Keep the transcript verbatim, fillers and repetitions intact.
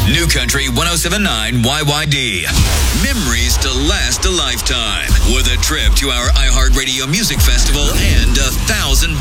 New Country one oh seven point nine Y Y D. Memories to last a lifetime. With a trip to our iHeartRadio Music Festival and a thousand